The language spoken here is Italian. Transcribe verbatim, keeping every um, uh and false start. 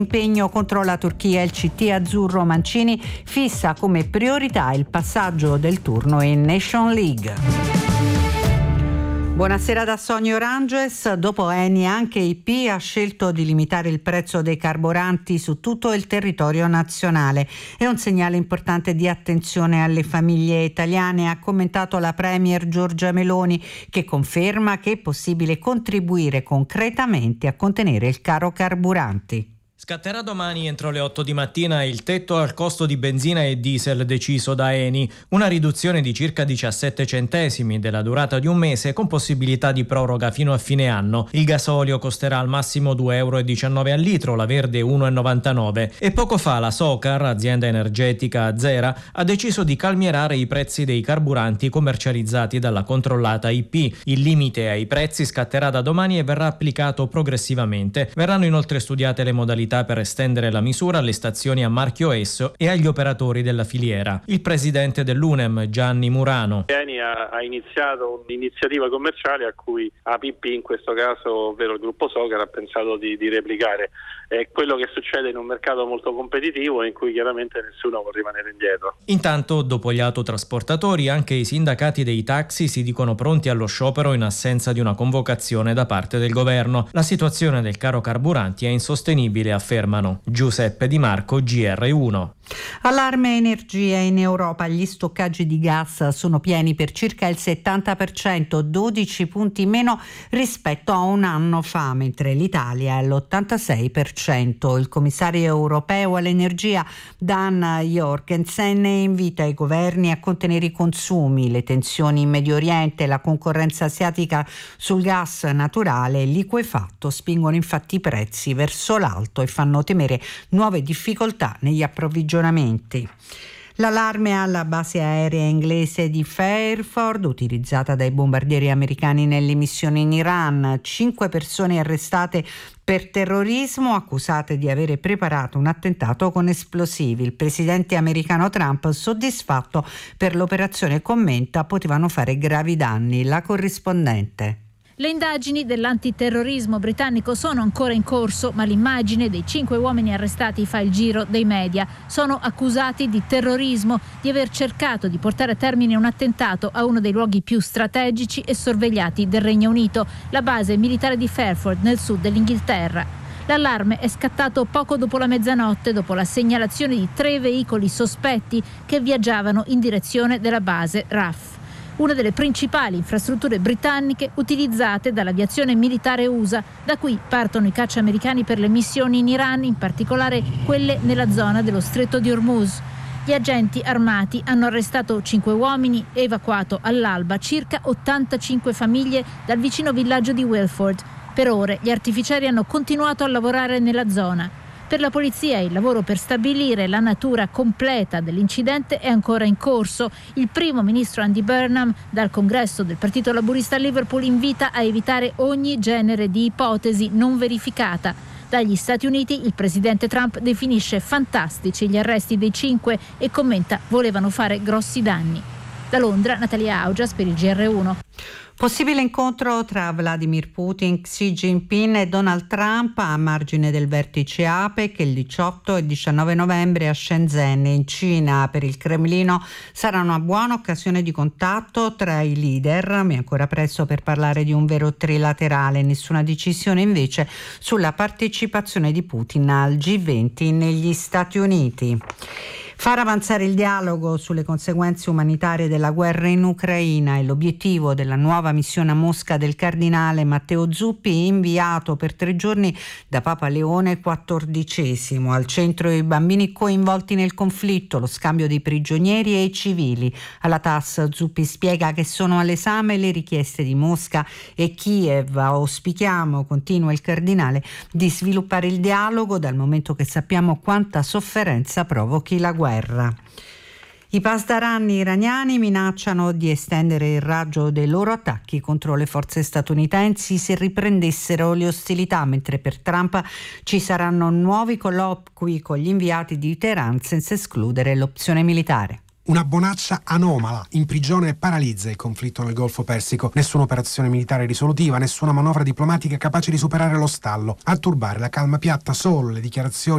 Impegno contro la Turchia, il C T azzurro Mancini fissa come priorità il passaggio del turno in Nation League. Buonasera da Sonia Oranges. Dopo Eni anche I P ha scelto di limitare il prezzo dei carburanti su tutto il territorio nazionale. È un segnale importante di attenzione alle famiglie italiane, ha commentato la Premier Giorgia Meloni, che conferma che è possibile contribuire concretamente a contenere il caro carburanti. Scatterà domani entro le otto di mattina il tetto al costo di benzina e diesel deciso da Eni, una riduzione di circa diciassette centesimi della durata di un mese con possibilità di proroga fino a fine anno. Il gasolio costerà al massimo due virgola diciannove euro al litro, la verde uno virgola novantanove e poco fa la Socar, azienda energetica azera, ha deciso di calmierare i prezzi dei carburanti commercializzati dalla controllata I P. Il limite ai prezzi scatterà da domani e verrà applicato progressivamente. Verranno inoltre studiate le modalità per estendere la misura alle stazioni a marchio Esso e agli operatori della filiera. Il presidente dell'U N E M, Gianni Murano. Eni ha, ha iniziato un'iniziativa commerciale a cui A P P, in questo caso ovvero il gruppo Socar, ha pensato di, di replicare. È quello che succede in un mercato molto competitivo in cui chiaramente nessuno può rimanere indietro. Intanto, dopo gli autotrasportatori, anche i sindacati dei taxi si dicono pronti allo sciopero in assenza di una convocazione da parte del governo. La situazione del caro carburanti è insostenibile, affermano. Giuseppe Di Marco, G R uno. Allarme energia in Europa, gli stoccaggi di gas sono pieni per circa il settanta per cento, dodici punti meno rispetto a un anno fa, mentre l'Italia è all'ottantasei per cento. Il commissario europeo all'energia Dan Jorgensen invita i governi a contenere i consumi. Le tensioni in Medio Oriente e la concorrenza asiatica sul gas naturale liquefatto spingono infatti i prezzi verso l'alto e fanno temere nuove difficoltà negli approvvigionamenti. L'allarme alla base aerea inglese di Fairford, utilizzata dai bombardieri americani nelle missioni in Iran. Cinque persone arrestate per terrorismo, accusate di avere preparato un attentato con esplosivi. Il presidente americano Trump, soddisfatto per l'operazione, commenta: potevano fare gravi danni. La corrispondente. Le indagini dell'antiterrorismo britannico sono ancora in corso, ma l'immagine dei cinque uomini arrestati fa il giro dei media. Sono accusati di terrorismo, di aver cercato di portare a termine un attentato a uno dei luoghi più strategici e sorvegliati del Regno Unito, la base militare di Fairford nel sud dell'Inghilterra. L'allarme è scattato poco dopo la mezzanotte, dopo la segnalazione di tre veicoli sospetti che viaggiavano in direzione della base R A F. Una delle principali infrastrutture britanniche utilizzate dall'aviazione militare U S A, da cui partono i caccia americani per le missioni in Iran, in particolare quelle nella zona dello stretto di Hormuz. Gli agenti armati hanno arrestato cinque uomini e evacuato all'alba circa ottantacinque famiglie dal vicino villaggio di Wilford. Per ore gli artificieri hanno continuato a lavorare nella zona. Per la polizia il lavoro per stabilire la natura completa dell'incidente è ancora in corso. Il primo ministro Andy Burnham, dal congresso del Partito Laburista a Liverpool, invita a evitare ogni genere di ipotesi non verificata. Dagli Stati Uniti il presidente Trump definisce fantastici gli arresti dei cinque e commenta: volevano fare grossi danni. Da Londra, Natalia Augias per il G R uno. Possibile incontro tra Vladimir Putin, Xi Jinping e Donald Trump a margine del vertice APEC il diciotto e diciannove novembre a Shenzhen in Cina. Per il Cremlino sarà una buona occasione di contatto tra i leader, ma è ancora presto per parlare di un vero trilaterale. Nessuna decisione invece sulla partecipazione di Putin al G venti negli Stati Uniti. Far avanzare il dialogo sulle conseguenze umanitarie della guerra in Ucraina è l'obiettivo della nuova missione a Mosca del cardinale Matteo Zuppi, inviato per tre giorni da Papa Leone quattordicesimo. Al centro i bambini coinvolti nel conflitto, lo scambio dei prigionieri e i civili. Alla T A S Zuppi spiega che sono all'esame le richieste di Mosca e Kiev. Auspichiamo, continua il cardinale, di sviluppare il dialogo dal momento che sappiamo quanta sofferenza provochi la guerra. I pasdaran iraniani minacciano di estendere il raggio dei loro attacchi contro le forze statunitensi se riprendessero le ostilità, mentre per Trump ci saranno nuovi colloqui con gli inviati di Teheran senza escludere l'opzione militare. Una bonaccia anomala imprigiona e paralizza il conflitto nel Golfo Persico. Nessuna operazione militare risolutiva, nessuna manovra diplomatica capace di superare lo stallo. A turbare la calma piatta solo le dichiarazioni